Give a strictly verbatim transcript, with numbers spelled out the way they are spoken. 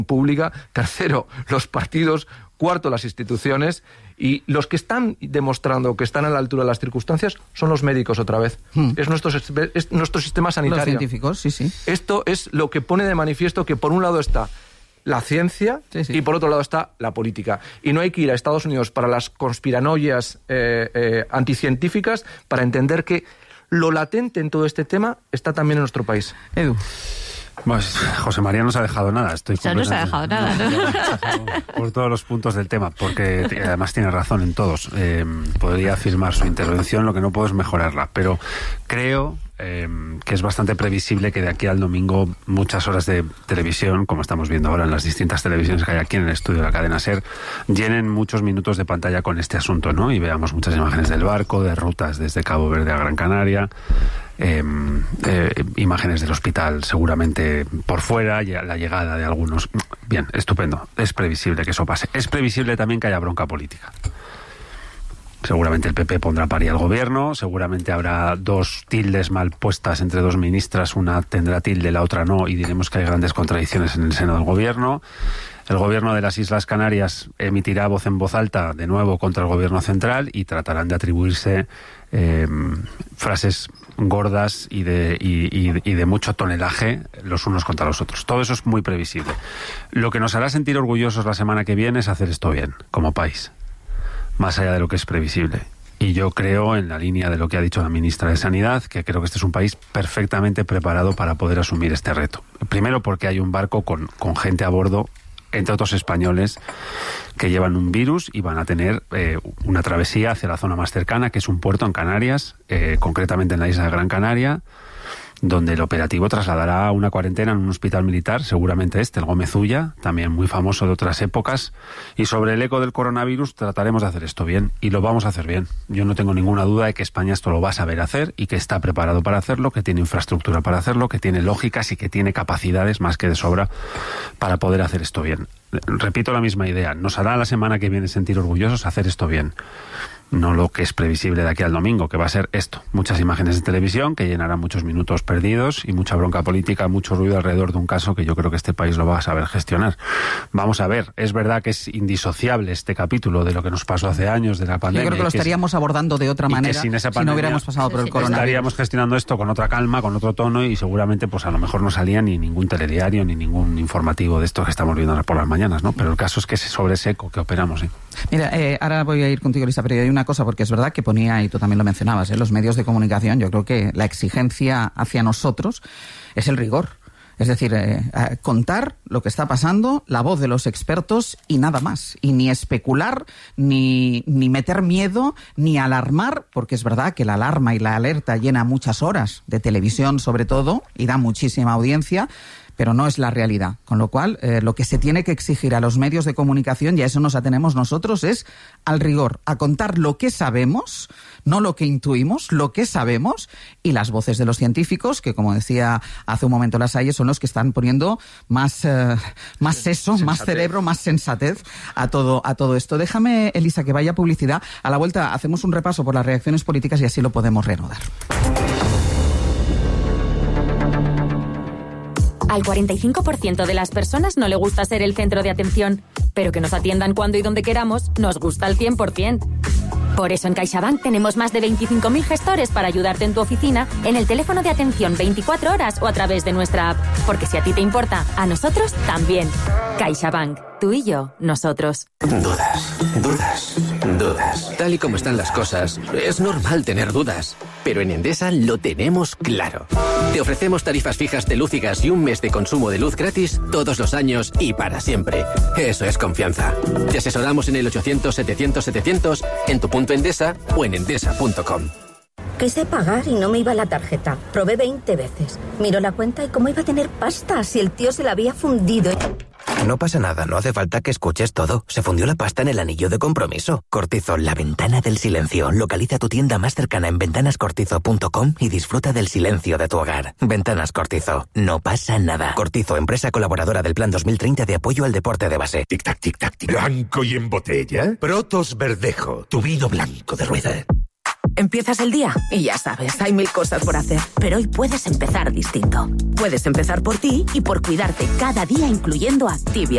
pública, tercero, los partidos, cuarto, las instituciones, y los que están demostrando que están a la altura de las circunstancias son los médicos otra vez. Hmm. Es, nuestro, es nuestro sistema sanitario. Los científicos, sí, sí. Esto es lo que pone de manifiesto que por un lado está la ciencia sí, sí. y por otro lado está la política. Y no hay que ir a Estados Unidos para las conspiranoias eh, eh, anticientíficas para entender que lo latente en todo este tema está también en nuestro país. Edu. Pues José María no se ha dejado nada. Estoy ya no se ha dejado nada, ¿no? Por todos los puntos del tema, porque además tiene razón en todos. Eh, podría afirmar su intervención, lo que no puedo es mejorarla, pero creo eh, que es bastante previsible que de aquí al domingo muchas horas de televisión, como estamos viendo ahora en las distintas televisiones que hay aquí en el estudio de la cadena SER, llenen muchos minutos de pantalla con este asunto, ¿no? Y veamos muchas imágenes del barco, de rutas desde Cabo Verde a Gran Canaria. Eh, eh, imágenes del hospital seguramente por fuera, la llegada de algunos. Bien, estupendo, es previsible que eso pase. Es previsible también que haya bronca política. Seguramente el P P pondrá pari al gobierno, seguramente habrá dos tildes mal puestas entre dos ministras, una tendrá tilde, la otra no, y diremos que hay grandes contradicciones en el seno del gobierno. El gobierno de las Islas Canarias emitirá voz en voz alta de nuevo contra el gobierno central y tratarán de atribuirse eh, frases gordas y de, y, y, y de mucho tonelaje los unos contra los otros. Todo eso es muy previsible. Lo que nos hará sentir orgullosos la semana que viene es hacer esto bien, como país, más allá de lo que es previsible. Y yo creo, en la línea de lo que ha dicho la ministra de Sanidad, que creo que este es un país perfectamente preparado para poder asumir este reto. Primero porque hay un barco con, con gente a bordo, entre otros españoles, que llevan un virus y van a tener eh, una travesía hacia la zona más cercana, que es un puerto en Canarias, eh, concretamente en la isla de Gran Canaria, donde el operativo trasladará una cuarentena en un hospital militar, seguramente este, el Gómez Ulla, también muy famoso de otras épocas. Y sobre el eco del coronavirus trataremos de hacer esto bien, y lo vamos a hacer bien. Yo no tengo ninguna duda de que España esto lo va a saber hacer y que está preparado para hacerlo, que tiene infraestructura para hacerlo, que tiene lógicas y que tiene capacidades más que de sobra para poder hacer esto bien. Repito la misma idea, nos hará la semana que viene sentir orgullosos hacer esto bien. No lo que es previsible de aquí al domingo, que va a ser esto. Muchas imágenes de televisión que llenarán muchos minutos perdidos y mucha bronca política, mucho ruido alrededor de un caso que yo creo que este país lo va a saber gestionar. Vamos a ver, es verdad que es indisociable este capítulo de lo que nos pasó hace años, de la pandemia. Yo creo que lo estaríamos es, abordando de otra manera sin esa pandemia, si no hubiéramos pasado por el coronavirus. Estaríamos gestionando esto con otra calma, con otro tono, y seguramente pues a lo mejor no salía ni ningún telediario ni ningún informativo de estos que estamos viendo por las mañanas, ¿no? Pero el caso es que es sobre ese eco que operamos, ¿sí? Mira, eh, ahora voy a ir contigo, Lisa, pero hay una cosa, porque es verdad que ponía, y tú también lo mencionabas, ¿eh? Los medios de comunicación, yo creo que la exigencia hacia nosotros es el rigor. Es decir, eh, eh, contar lo que está pasando, la voz de los expertos y nada más. Y ni especular, ni, ni meter miedo, ni alarmar, porque es verdad que la alarma y la alerta llena muchas horas de televisión sobre todo y da muchísima audiencia, pero no es la realidad. Con lo cual, eh, lo que se tiene que exigir a los medios de comunicación, y a eso nos atenemos nosotros, es al rigor, a contar lo que sabemos, no lo que intuimos, lo que sabemos, y las voces de los científicos, que como decía hace un momento Lasalle, son los que están poniendo más, eh, más seso, sensatez. Más cerebro, más sensatez a todo, a todo esto. Déjame, Elisa, que vaya publicidad. A la vuelta hacemos un repaso por las reacciones políticas y así lo podemos reanudar. Al cuarenta y cinco por ciento de las personas no le gusta ser el centro de atención, pero que nos atiendan cuando y donde queramos nos gusta al cien por ciento. Por eso en CaixaBank tenemos más de veinticinco mil gestores para ayudarte en tu oficina, en el teléfono de atención veinticuatro horas o a través de nuestra app. Porque si a ti te importa, a nosotros también. CaixaBank. Tú y yo, nosotros. Dudas, dudas, dudas. Tal y como están las cosas, es normal tener dudas. Pero en Endesa lo tenemos claro. Te ofrecemos tarifas fijas de luz y gas y un mes de consumo de luz gratis todos los años y para siempre. Eso es confianza. Te asesoramos en el ochocientos setecientos setecientos, en tu punto Endesa o en endesa punto com. Quise pagar y no me iba la tarjeta. Probé veinte veces. Miro la cuenta y cómo iba a tener pasta si el tío se la había fundido. No pasa nada, no hace falta que escuches todo. Se fundió la pasta en el anillo de compromiso. Cortizo, la ventana del silencio. Localiza tu tienda más cercana en ventanas cortizo punto com y disfruta del silencio de tu hogar. Ventanas Cortizo. No pasa nada. Cortizo, empresa colaboradora del Plan dos mil treinta de apoyo al deporte de base. Tic-tac, tic-tac, tic. ¿Blanco y en botella? Protos Verdejo, tu vino blanco de rueda. Empiezas el día y ya sabes, hay mil cosas por hacer. Pero hoy puedes empezar distinto. Puedes empezar por ti y por cuidarte cada día, incluyendo Activia.